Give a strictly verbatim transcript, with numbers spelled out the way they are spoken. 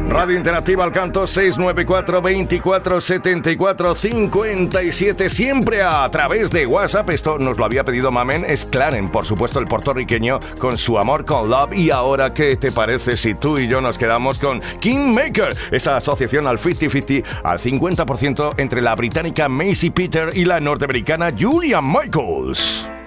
Radio Interactiva al canto seis nueve cuatro, veinticuatro, setenta y cuatro, cincuenta y siete, siempre a través de WhatsApp. Esto nos lo había pedido Mamen, es Claren, por supuesto, el puertorriqueño, con su amor con Love. Y ahora, ¿qué te parece si tú y yo nos quedamos con Kingmaker? Esa asociación al cincuenta cincuenta, al cincuenta por ciento entre la británica Maisie Peter y la norteamericana Julia Michaels.